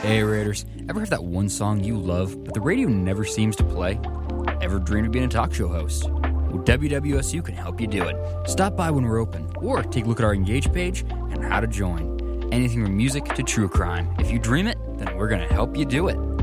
Hey Raiders, ever have that one song you love, but the radio never seems to play? Ever dreamed of being a talk show host? Well, WWSU can help you do it. Stop by when we're open, or take a look at our Engage page and how to join. Anything from music to true crime. If you dream it, then we're going to help you do it.